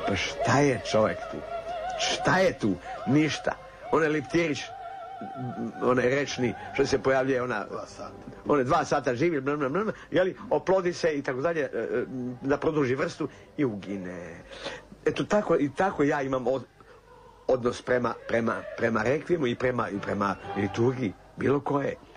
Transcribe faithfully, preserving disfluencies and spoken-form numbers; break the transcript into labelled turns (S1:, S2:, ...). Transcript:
S1: Pa šta je čovjek tu? Šta je tu? Ništa. Onaj Liptjerić, onaj rečni, što se pojavljuje, ona, one dva sata živi, jeli, oplodi se i tako dalje, da produži vrstu i ugine. Eto, tako, i tako ja imam od, odnos prema, prema, prema rekvijemu i prema, i prema liturgiji, bilo koje.